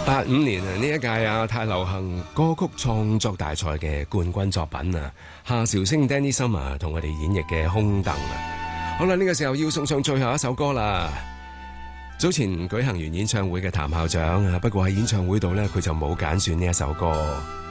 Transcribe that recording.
85年啊，呢一屆亞太流行歌曲創作大賽嘅冠軍作品啊，夏韶聲 Danny Summer 同我哋演繹嘅《空凳》啊。好啦，呢個時候要送上最後一首歌啦。早前舉行完演唱會嘅譚校長啊，不過喺演唱會度呢，佢就冇揀選呢一首歌。